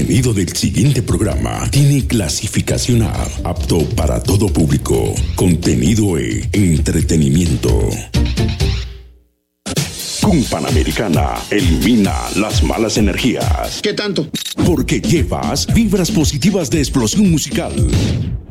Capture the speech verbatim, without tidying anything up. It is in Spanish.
contenido del siguiente programa tiene clasificación A, apto para todo público. Contenido E, entretenimiento. Con Panamericana, elimina las malas energías. ¿Qué tanto? Porque llevas vibras positivas de explosión musical.